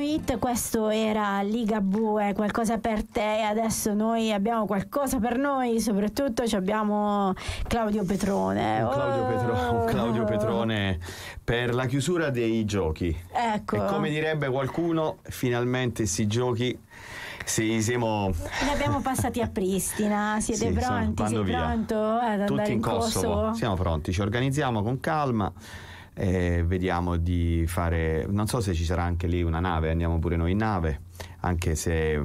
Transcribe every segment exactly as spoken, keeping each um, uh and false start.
it, questo era Ligabue, qualcosa per te. Adesso noi abbiamo qualcosa per noi, soprattutto abbiamo Claudio Petrone. Un Claudio, oh. Petro- un Claudio Petrone per la chiusura dei giochi. Ecco. E come direbbe qualcuno, finalmente si giochi. Sì, siamo... Ne abbiamo passati a Pristina. Siete sì, pronti? Sei via. pronto ad Tutti andare in in Kosovo. Kosovo? Siamo pronti, ci organizziamo con calma e vediamo di fare, non so se ci sarà anche lì una nave, andiamo pure noi in nave, anche se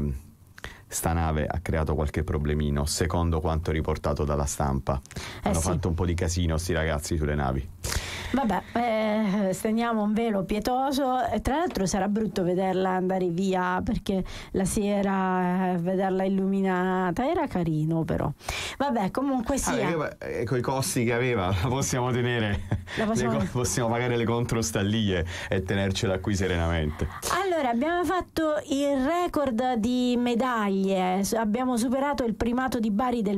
sta nave ha creato qualche problemino secondo quanto riportato dalla stampa. Eh Hanno sì. fatto un po' di casino sti ragazzi sulle navi. Vabbè, eh, stendiamo un velo pietoso e tra l'altro sarà brutto vederla andare via, perché la sera eh, vederla illuminata era carino, però vabbè, comunque sia. Ah, eh, con i costi che aveva la possiamo tenere, La possiamo- le co- possiamo pagare le controstallie e tenercela qui serenamente. Allora, abbiamo fatto il record di medaglie, S- abbiamo superato il primato di Bari del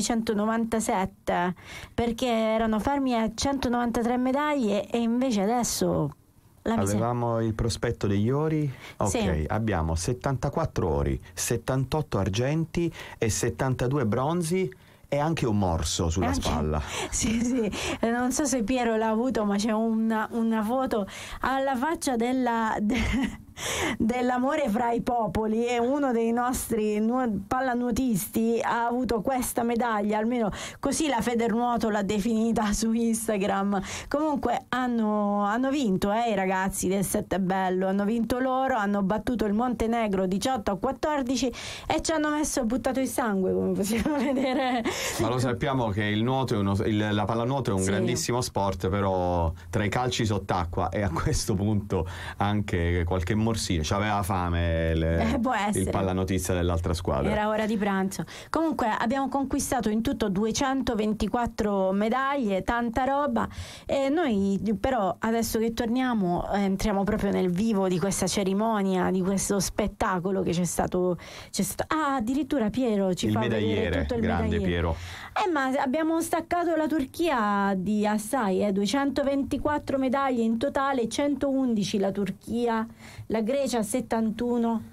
millenovecentonovantasette, perché erano fermi a centonovantatré medaglie e invece adesso la miseria. Avevamo il prospetto degli ori, ok, Sì. abbiamo settantaquattro ori, settantotto argenti e settantadue bronzi e anche un morso sulla Anche- spalla. Sì, sì, eh, non so se Piero l'ha avuto, ma c'è una, una foto alla faccia della, de- dell'amore fra i popoli, e uno dei nostri nu- pallanuotisti ha avuto questa medaglia, almeno così la Federnuoto l'ha definita su Instagram. Comunque hanno, hanno vinto eh, i ragazzi del Settebello, hanno vinto loro, hanno battuto il Montenegro diciotto a quattordici e ci hanno messo buttato il sangue, come possiamo vedere. Ma lo sappiamo che il nuoto è uno, il- la pallanuoto è un Sì. grandissimo sport, però tra i calci sott'acqua e a questo punto anche qualche morsino, c'aveva fame le- Eh, può essere. il pallanotista dell'altra squadra. Era ora di pranzo. Comunque abbiamo conquistato in tutto duecentoventiquattro medaglie, tanta roba, e noi però adesso che torniamo eh, entriamo proprio nel vivo di questa cerimonia, di questo spettacolo che c'è stato, c'è stato... Ah, addirittura Piero ci Il fa vedere medagliere, tutto il grande medagliere. Piero. Eh, ma abbiamo staccato la Turchia di assai, eh, duecentoventiquattro medaglie in totale, centoundici la Turchia, la Grecia settantuno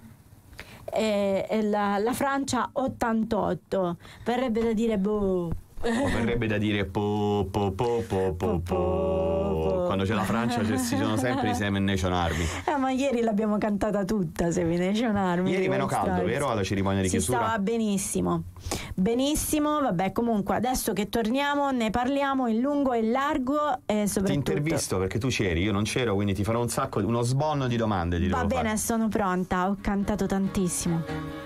e, e la, la Francia ottantotto. Verrebbe da dire boh. O verrebbe da dire po po po po po po. Quando c'è la Francia ci sono sempre i Seven Nation Army. Eh, ma ieri l'abbiamo cantata tutta, Seven Nation Army. Ieri meno caldo, vero? Alla cerimonia di Si chiusura. stava benissimo. Benissimo, vabbè, comunque adesso che torniamo ne parliamo in lungo e in largo e Ti soprattutto. intervisto perché tu c'eri, io non c'ero, quindi ti farò un sacco, uno sbonno di domande. Ti Va devo bene, fare. sono pronta, ho cantato tantissimo.